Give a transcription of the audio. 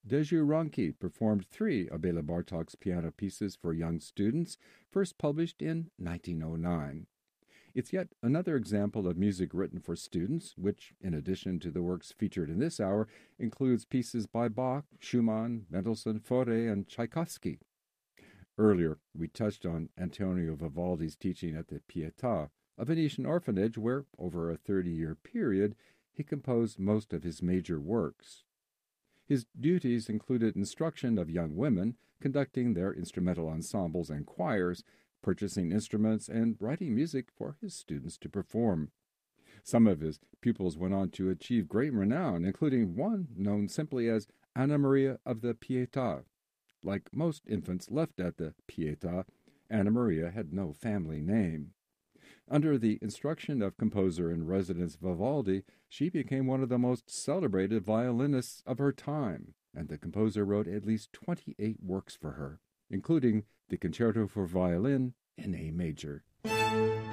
Deju Ronki performed three of Bela Bartok's piano pieces for young students, first published in 1909. It's yet another example of music written for students, which, in addition to the works featured in this hour, includes pieces by Bach, Schumann, Mendelssohn, Fauré, and Tchaikovsky. Earlier, we touched on Antonio Vivaldi's teaching at the Pietà, a Venetian orphanage where, over a 30-year period, he composed most of his major works. His duties included instruction of young women, conducting their instrumental ensembles and choirs, purchasing instruments, and writing music for his students to perform. Some of his pupils went on to achieve great renown, including one known simply as Anna Maria of the Pietà. Like most infants left at the Pietà, Anna Maria had no family name. Under the instruction of composer-in-residence Vivaldi, she became one of the most celebrated violinists of her time, and the composer wrote at least 28 works for her, including the Concerto for Violin in A major.